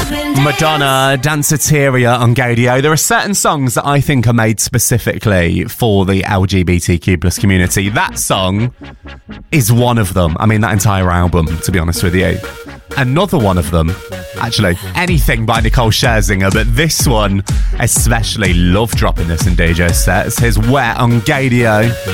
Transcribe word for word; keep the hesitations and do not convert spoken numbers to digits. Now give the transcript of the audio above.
Madonna, Danceteria on Gaydio. There are certain songs that I think are made specifically for the L G B T Q plus community. That song is one of them. I mean, that entire album, to be honest with you. Another one of them, actually, Anything by Nicole Scherzinger, but this one especially, love dropping this in D J sets. Here's Wet on Gaydio.